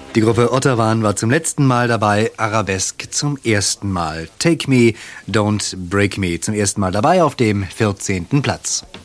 Die Gruppe Ottawan war zum letzten Mal dabei, Arabesque zum ersten Mal. Take Me, Don't Break Me zum ersten Mal dabei auf dem 14. Platz.